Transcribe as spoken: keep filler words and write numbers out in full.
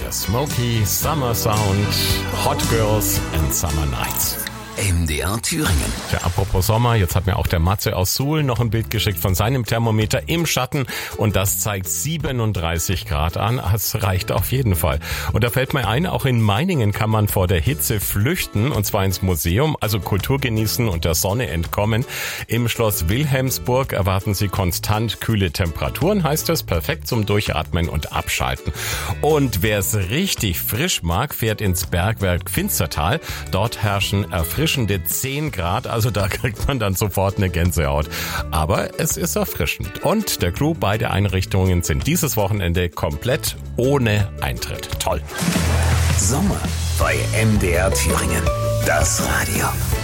der Smoky Summer Sound, Hot Girls and Summer Nights. M D R Thüringen. Ja, apropos Sommer, jetzt hat mir auch der Matze aus Suhl noch ein Bild geschickt von seinem Thermometer im Schatten und das zeigt siebenunddreißig Grad an. Das reicht auf jeden Fall. Und da fällt mir ein, auch in Meiningen kann man vor der Hitze flüchten und zwar ins Museum, also Kultur genießen und der Sonne entkommen. Im Schloss Wilhelmsburg erwarten Sie konstant kühle Temperaturen, heißt es, perfekt zum Durchatmen und Abschalten. Und wer es richtig frisch mag, fährt ins Bergwerk Finstertal. Dort herrschen erfrischende zehn Grad, also da kriegt man dann sofort eine Gänsehaut. Aber es ist erfrischend. Und der Clou, beide Einrichtungen sind dieses Wochenende komplett ohne Eintritt. Toll. Sommer bei M D R Thüringen. Das Radio.